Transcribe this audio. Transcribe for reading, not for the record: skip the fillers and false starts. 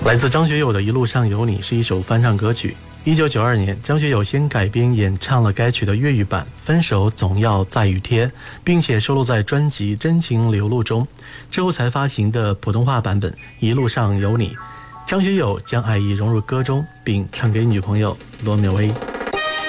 来自张学友的《一路上有你》是一首翻唱歌曲。1992年，张学友先改编演唱了该曲的粤语版《分手总要在雨天》，并且收录在专辑《真情流露》中，之后才发行的普通话版本《一路上有你》。张学友将爱意融入歌中，并唱给女朋友罗美薇。